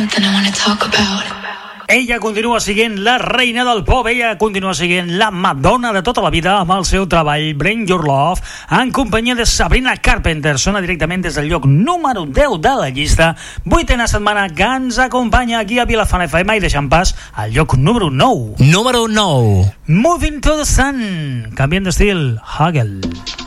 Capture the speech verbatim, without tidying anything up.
Ella continua sent la reina del pop, ella continua sent la Madonna de tota la vida amb el seu treball Bring Your Love en companyia de Sabrina Carpenter. Sona directament des del lloc número deu de la llista, vuitena setmana que ens acompanya aquí a Vilafant F M, i deixant pas al lloc número nou. Número nou. Moving to the Sun, canviant d'estil, Hagel.